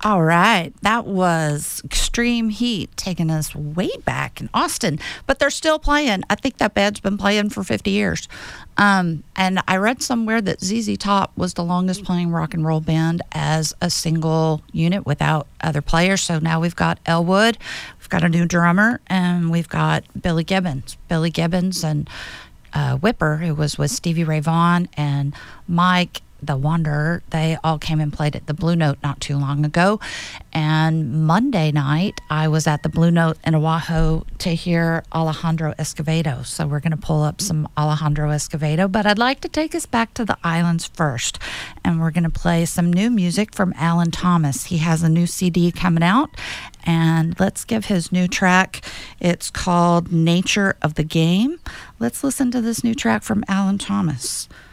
All right. That was Extreme Heat taking us way back in Austin, but they're still playing. I think that band's been playing for 50 years. And I read somewhere that ZZ Top was the longest playing rock and roll band as a single unit without other players. So now we've got Elwood, we've got a new drummer, and we've got Billy Gibbons. Billy Gibbons and Whipper, who was with Stevie Ray Vaughan, and Mike the Wanderer, they all came and played at the Blue Note not too long ago. And Monday night, I was at the Blue Note in Oahu to hear Alejandro Escovedo. So we're going to pull up some Alejandro Escovedo, but I'd like to take us back to the islands first. And we're going to play some new music from Alan Thomas. He has a new CD coming out, and let's give his new track. It's called Nature of the Game. Let's listen to this new track from Alan Thomas.